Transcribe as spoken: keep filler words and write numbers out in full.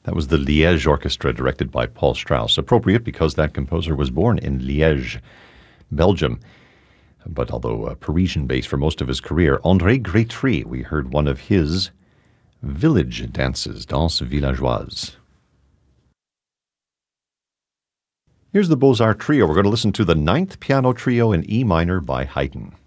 That was the Liège Orchestra, directed by Paul Strauss. Appropriate because that composer was born in Liège, Belgium. But although uh, Parisian-based for most of his career, André Grétry, we heard one of his village dances, Danse Villageoise. Here's the Beaux-Arts Trio. We're going to listen to the Ninth Piano Trio in E minor by Haydn.